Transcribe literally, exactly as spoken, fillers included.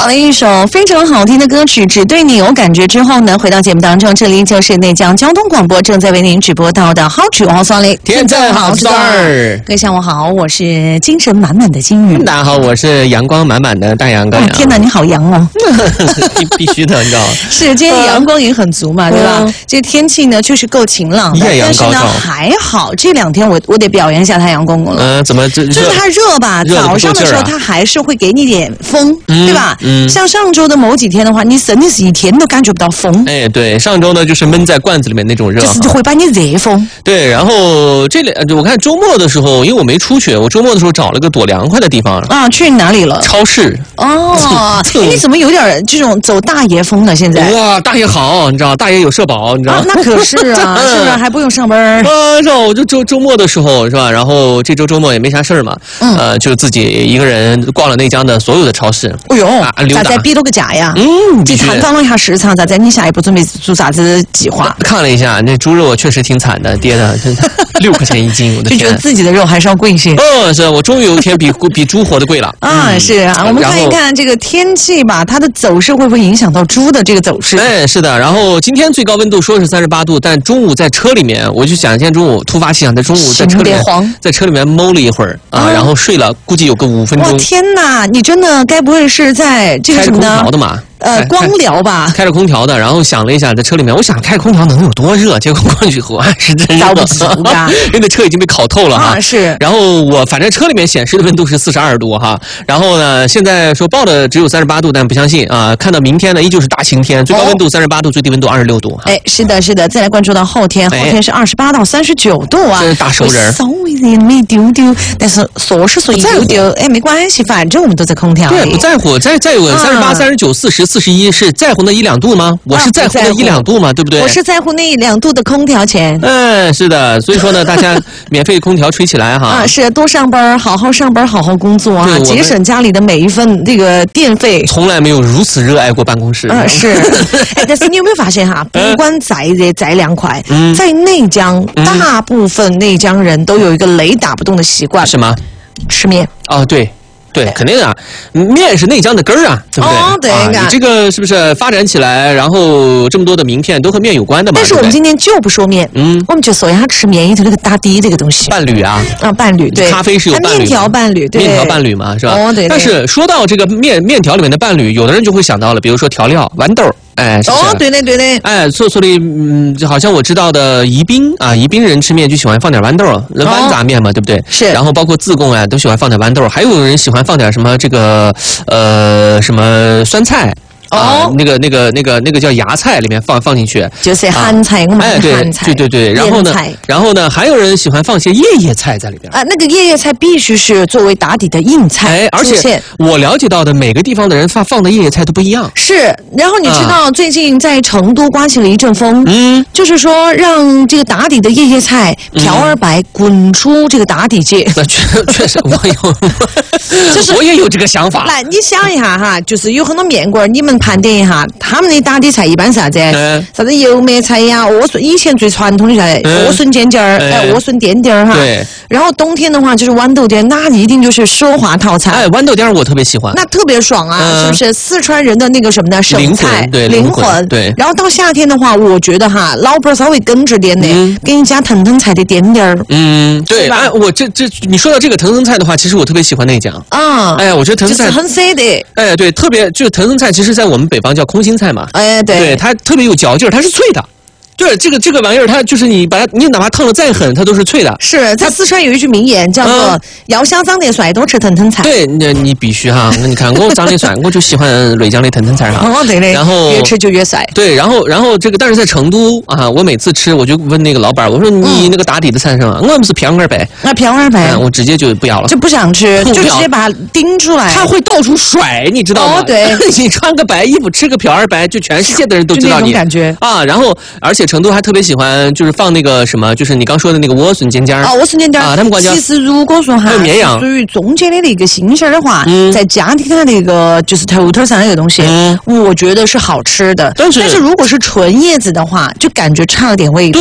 好了一首非常好听的歌曲《只对你有感觉》之后呢，回到节目当中，这里就是内江交通广播正在为您直播到的好曲好酸嘞， 天真好事儿。 各位下午好，我是精神满满的金鱼。 大家好，我是阳光满满的大阳哥。 哦、天哪，你好阳哦！ 必须的，你知道吗？ 是，今天阳光也很足嘛，对吧？嗯、这天气呢，确实够晴朗的， 艳阳高照。 但是呢，还好这两天我我得表扬一下太阳公公了。 嗯、呃，怎么这？ 就是它热吧， 热早上的时候它还是会给你点风，嗯、对吧？嗯。像上周的某几天的话，你真的是一天都感觉不到风。 哎，对，上周呢就是闷在罐子里面那种热， 就是会把你热风。 对，然后这里我看周末的时候，因为我没出去，我周末的时候找了个躲凉快的地方啊，去哪里了？ 超市。 哦，你怎么有点这种走大爷风呢？现在哇，大爷好，你知道，大爷有社保，你知道、啊、 那可是啊，是不是还不用上班？ 啊，是吧？我就周周末的时候是吧？然后这周周末也没啥事儿嘛，嗯、呃，就自己一个人逛了内江的所有的超市。 哎呦，啊、咋在比了个价呀？ 嗯， 去探访了一下市场，咋在？你下一步准备做啥子计划？ 看了一下，那猪肉确实挺惨的，跌的六块钱一斤，我的天！ 就觉得自己的肉还是要贵一些。 嗯，是我终于有一天比比猪活得贵了。 啊，嗯、是啊，我们看一看这个天气吧，它的走势会不会影响到猪的这个走势？ 哎，是的。然后今天最高温度说是三十八度，但中午在车里面，我就想今天中午突发奇想，在中午在车里面在车里面摸了一会儿啊，然后睡了，估计有个五分钟。 哇，天哪！你真的该不会是在这个什么呢？ 开着空调的嘛？ 呃，光疗吧， 开着空调的，然后想了一下，在车里面，我想开空调能有多热？结果过去后还是真热，因为那车已经被烤透了哈。 啊，是。 然后我反正车里面显示的温度是四十二度哈，然后呢，现在说报的只有三十八度，但不相信啊。看到明天呢，依旧是大晴天，最高温度三十八度，最低温度二十六度。 哎，是的，是的。再来关注到后天，后天是二十八到三十九度啊， 这是大熟人。 稍微热那么一丢丢，但是说是说一丢丢，哎，没关系，反正我们都在空调里。 对，不在乎。再再有三十八、三十九、四十、四十一是在。在乎那一两度吗？我是在乎那一两度吗？对不对？ 我是在乎那一两度的空调钱。 嗯，是的，所以说呢，大家免费空调吹起来哈。 啊，是多上班，好好上班，好好工作啊，节省家里的每一份这个电费。 从来没有如此热爱过办公室。 啊，是。哎，但是你有没有发现哈？不管再热再凉快，嗯、在内江，嗯、大部分内江人都有一个雷打不动的习惯。 什么？ 吃面。 哦，对。对，肯定啊，面是内江的根儿啊，对不对？ 哦，对， 啊、你这个是不是发展起来，然后这么多的名片都和面有关的嘛？ 但是我们今天就不说面，嗯，我们就说一下吃面里头那个打底这个东西。 伴侣啊， 啊，伴侣，对， 咖啡是有伴侣， 面条伴侣，对， 面条伴侣嘛，是吧？ 哦，对。 但是说到这个面面条里面的伴侣，有的人就会想到了，比如说调料、豌豆。哎，是是哦，对对对对， 哎，所所以，嗯，就好像我知道的宜宾啊，宜宾人吃面就喜欢放点豌豆，豌杂面嘛，对不对？ 是。 然后包括自贡啊，都喜欢放点豌豆，还有人喜欢放点什么这个呃什么酸菜。啊，那个、那个、那个、那个叫芽菜，里面放放进去， 就是韩菜，我们哎，对，对对对，然后呢，然后呢，还有人喜欢放些叶叶菜在里边啊，那个叶叶菜必须是作为打底的硬菜， 哎，而且我了解到的每个地方的人放放的叶叶菜都不一样。 是，然后你知道最近在成都刮起了一阵风，嗯，就是说让这个打底的叶叶菜漂而白，滚出这个打底界。 那确确实，我有，就是我也有这个想法。 来，你想一下哈，就是有很多面馆，你们盘点一下，他们的打底菜一般是啥子？嗯、啥子油麦菜呀、莴笋，以前最传统的啥子？莴笋尖尖儿，哎，莴笋颠颠儿哈。 对。 然后冬天的话就是豌豆颠，那一定就是奢华套餐。 哎，豌豆颠我特别喜欢， 那特别爽啊！嗯、是不是四川人的那个什么呢？省菜， 对， 灵魂， 对。 然后到夏天的话，我觉得哈，老板稍微耿直点的，嗯、给你加腾腾菜的颠颠儿。 嗯，对。哎，我这这你说到这个腾腾菜的话，其实我特别喜欢那讲啊。哎，我觉得腾腾菜就是很塞的。 哎，对，特别就是腾腾菜，其实在我们北方叫空心菜嘛。 哎，对， 对，它特别有嚼劲儿，它是脆的。对，这个这个玩意儿，它就是你把它，你哪怕烫的再狠，它都是脆的。 是在四川有一句名言叫做“要想长得帅，多吃腾腾菜”。 对，你你必须哈，你看我长得帅，我就喜欢内江的腾腾菜哈。 哦，对的。 然后越吃就越帅。 对，然后然后这个，但是在成都啊，我每次吃，我就问那个老板，我说你那个打底的菜是什么？我们是漂二白。 那漂二白， 我直接就不要了， 就不想吃，就直接把它叮出来。 它会到处甩，你知道吗？ 哦，对。 你穿个白衣服，吃个漂二白，就全世界的人都知道你。 感觉啊，然后而且成都还特别喜欢。就是放那个什么，就是你刚说的那个莴笋尖尖儿啊，莴笋尖尖儿啊，他们管叫。 其实如果说哈， 绵羊属于中间的那个心馅儿的话，嗯、再加点它那个就是头头上那个东西，嗯、我觉得是好吃的。 但是但是如果是纯叶子的话，就感觉差了点味道。